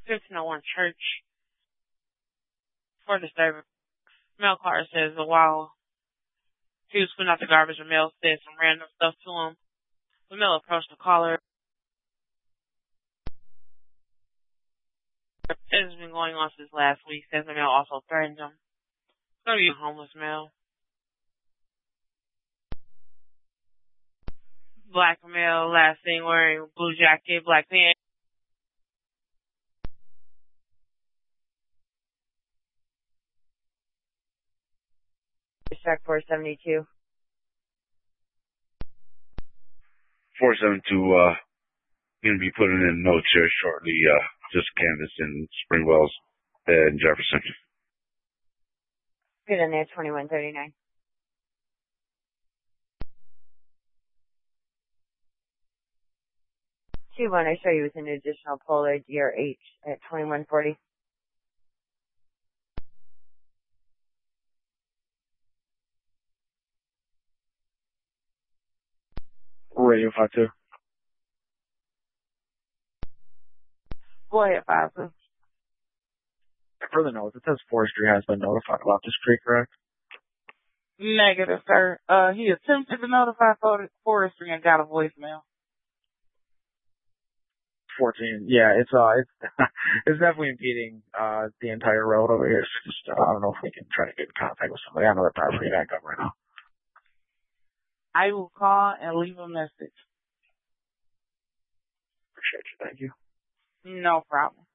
1501 Church for disturbance. Mail card says while he was putting out the garbage, the mail said some random stuff to him. The mail approached the caller. It has been going on since last week, says the mail also threatened him. It's going to be a homeless mail. Black male, last thing wearing blue jacket, black pants. Check 472. 472, going to be putting in notes here shortly, just canvas in Spring Wells and Jefferson. Good in there, 2139. I show you with an additional Polar DRH at 2140. Radio 52. Go ahead, 52. Further note, it says forestry has been notified about this tree, correct? Negative, sir. He attempted to notify forestry and got a voicemail. 14. Yeah, it's it's definitely impeding the entire road over here. So just I don't know if we can try to get in contact with somebody. I know they're probably pretty backed up right now. I will call and leave a message. Appreciate you. Thank you. No problem.